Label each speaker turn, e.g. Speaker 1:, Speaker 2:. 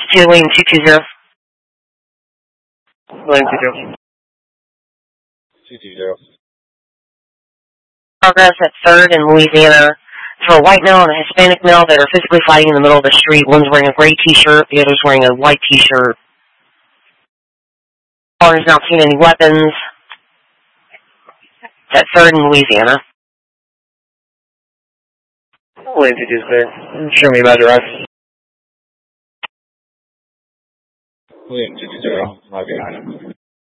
Speaker 1: to William 220.
Speaker 2: William 220.
Speaker 3: 220.
Speaker 1: Progress at 3rd in Louisiana for a white male and a Hispanic male that are physically fighting in the middle of the street. One's wearing a gray t-shirt, the other's wearing a white t-shirt. Caller has not seen any weapons. At 3rd in Louisiana.
Speaker 2: William 220 clear. Show me about your eyes.
Speaker 3: William 220. Right behind him.